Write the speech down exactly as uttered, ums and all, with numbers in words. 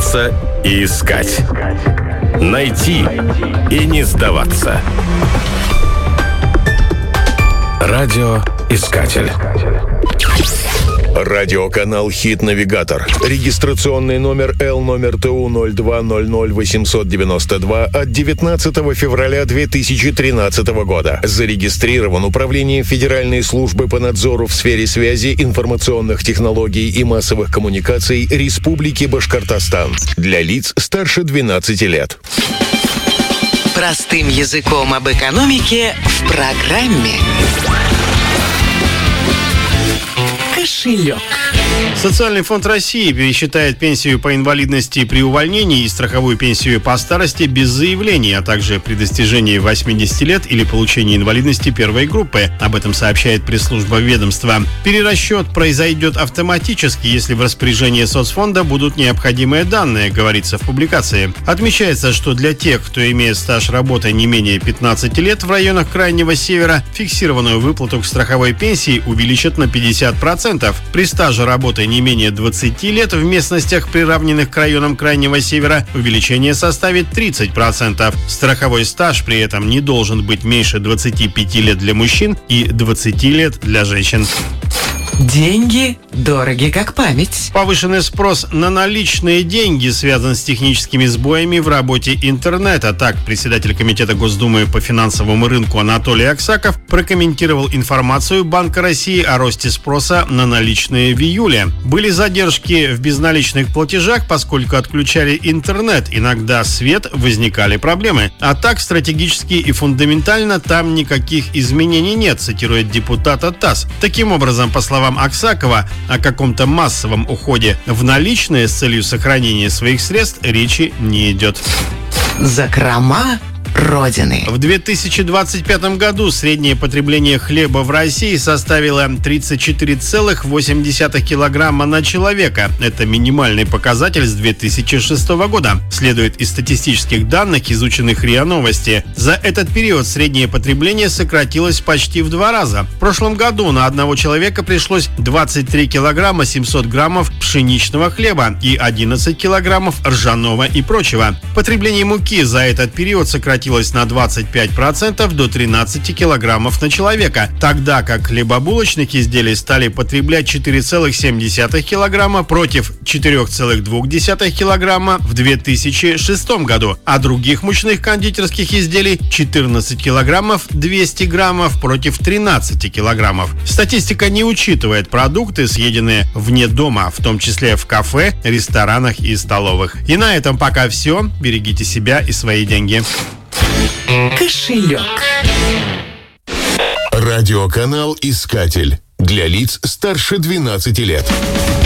бояться и искать. Найти и не сдаваться. Радиоискатель. Радиоканал «Хит-навигатор». Регистрационный номер Л номер Т У ноль два ноль ноль восемьсот девяносто два от девятнадцатого февраля две тысячи тринадцатого года. Зарегистрирован Управлением Федеральной службы по надзору в сфере связи, информационных технологий и массовых коммуникаций Республики Башкортостан. Для лиц старше двенадцати лет. Простым языком об экономике в программе «Кошелек». Социальный фонд России пересчитает пенсию по инвалидности при увольнении и страховую пенсию по старости без заявления, а также при достижении восьмидесяти лет или получении инвалидности первой группы. Об этом сообщает пресс-служба ведомства. Перерасчет произойдет автоматически, если в распоряжении соцфонда будут необходимые данные, говорится в публикации. Отмечается, что для тех, кто имеет стаж работы не менее пятнадцати лет в районах Крайнего Севера, фиксированную выплату к страховой пенсии увеличат на пятьдесят процентов. При стаже работы не менее двадцати лет в местностях, приравненных к районам Крайнего Севера, увеличение составит тридцать процентов. Страховой стаж при этом не должен быть меньше двадцати пяти лет для мужчин и двадцати лет для женщин. Деньги дороги как память. Повышенный спрос на наличные деньги связан с техническими сбоями в работе интернета. Так, председатель Комитета Госдумы по финансовому рынку Анатолий Аксаков прокомментировал информацию Банка России о росте спроса на наличные в июле. Были задержки в безналичных платежах, поскольку отключали интернет. Иногда свет, возникали проблемы. А так, стратегически и фундаментально там никаких изменений нет, цитирует депутата ТАСС. Таким образом, по словам Аксакова, о каком-то массовом уходе в наличные с целью сохранения своих средств речи не идет. Закрома Родины. В две тысячи двадцать пятом году среднее потребление хлеба в России составило тридцать четыре целых восемь десятых килограмма на человека. Это минимальный показатель с две тысячи шестого года. Следует из статистических данных, изученных РИА Новости. За этот период среднее потребление сократилось почти в два раза. В прошлом году на одного человека пришлось двадцать три килограмма семьсот граммов пшеничного хлеба и одиннадцать килограммов ржаного и прочего. Потребление муки за этот период сократилось на двадцать пять процентов до тринадцати килограммов на человека, тогда как хлебобулочных изделий стали потреблять четыре целых семь десятых килограмма против четырех целых двух десятых килограмма в две тысячи шестом году, а других мучных кондитерских изделий четырнадцать килограммов двести граммов против тринадцати килограммов. Статистика не учитывает продукты, съеденные вне дома, в том числе в кафе, ресторанах и столовых. И на этом пока все. Берегите себя и свои деньги. Кошелек. Радиоканал «Искатель». Для лиц старше двенадцати лет.